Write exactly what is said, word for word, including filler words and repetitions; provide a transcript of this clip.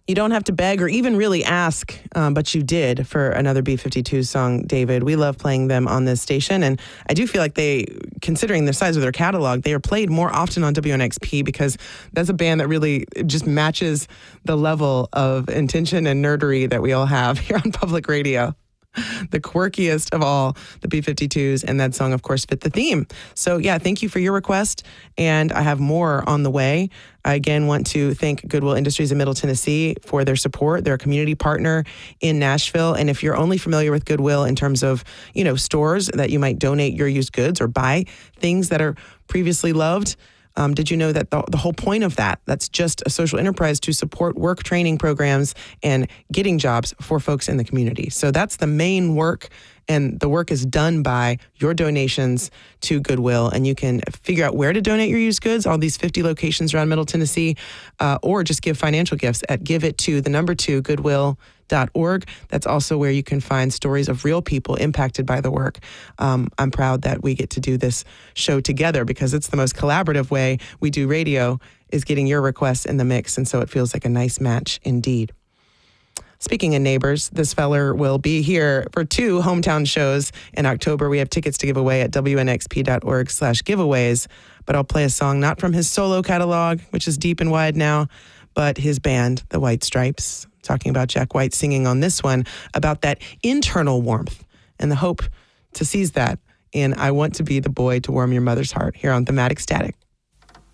You don't have to beg or even really ask, um, but you did for another B fifty-two song, David. We love playing them on this station, and I do feel like they, considering the size of their catalog, they are played more often on W N X P because that's a band that really just matches the level of intention and nerdery that we all have here on public radio. The quirkiest of all, the B fifty-twos, and that song, of course, fit the theme. So, yeah, thank you for your request, and I have more on the way. I, again, want to thank Goodwill Industries in Middle Tennessee for their support. They're a community partner in Nashville, and if you're only familiar with Goodwill in terms of, you know, stores that you might donate your used goods or buy things that are previously loved, Um, did you know that the, the whole point of that, that's just a social enterprise to support work training programs and getting jobs for folks in the community. So that's the main work, and the work is done by your donations to Goodwill. And you can figure out where to donate your used goods, all these fifty locations around Middle Tennessee, uh, or just give financial gifts at give it to the number two goodwill dot org. That's also where you can find stories of real people impacted by the work. Um, I'm proud that we get to do this show together because it's the most collaborative way we do radio, is getting your requests in the mix. And so it feels like a nice match indeed. Speaking of neighbors, this feller will be here for two hometown shows in October. We have tickets to give away at W N X P dot org slash giveaways. But I'll play a song not from his solo catalog, which is deep and wide now, but his band, the White Stripes. Talking about Jack White singing on this one about that internal warmth and the hope to seize that in I Want to Be the Boy to Warm Your Mother's Heart here on Thematic Static.